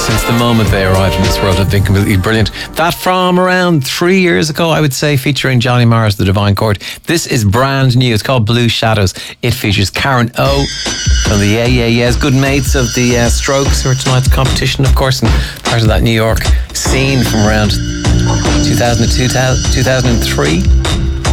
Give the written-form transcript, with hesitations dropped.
since the moment they arrived in this world have been completely brilliant. That from around 3 years ago, I would say, featuring Johnny Marr's The Divine Chord. This is brand new. It's called Blue Shadows. It features Karen O from the Yeah Yeah Yeahs, good mates of the Strokes, who are tonight's competition, of course, and part of that New York scene from around 2002, 2003.